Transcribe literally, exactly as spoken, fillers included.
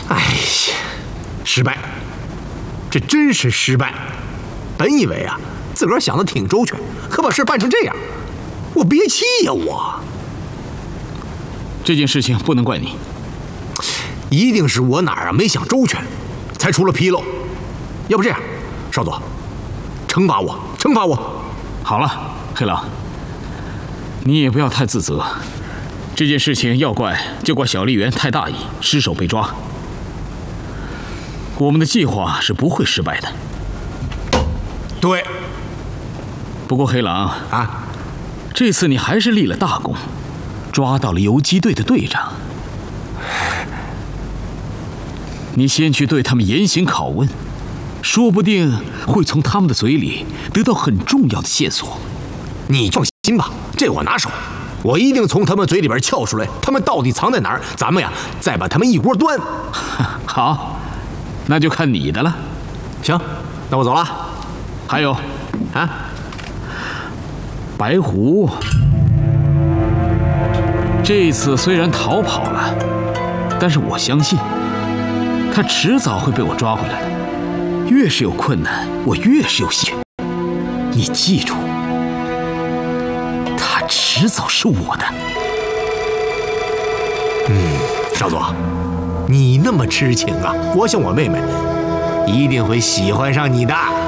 哎呀，失败，这真是失败。本以为啊，自个儿想的挺周全，可把事办成这样，我憋气呀！我这件事情不能怪你， 一定是我哪儿啊没想周全，才出了纰漏。要不这样，少佐，惩罚我，惩罚我。 好了，黑狼，你也不要太自责。这件事情要怪就怪小笠原太大意，失手被抓。我们的计划是不会失败的。 对。 不过黑狼啊， 这次你还是立了大功，抓到了游击队的队长。你先去对他们严刑拷问，说不定会从他们的嘴里得到很重要的线索。 你放心吧，这我拿手，我一定从他们嘴里边撬出来，他们到底藏在哪儿？咱们呀，再把他们一锅端。 好，那就看你的了。 行，那我走了。 还有， 啊， 白狐这次虽然逃跑了，但是我相信他迟早会被我抓回来的。越是有困难，我越是有心。你记住，他迟早是我的。 嗯，少佐，你那么痴情啊，我想我妹妹一定会喜欢上你的。